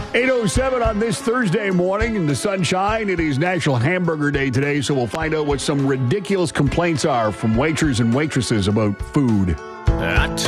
8:07 on this Thursday morning in the sunshine. It is National Hamburger Day today, so we'll find out what some ridiculous complaints are from waiters and waitresses about food.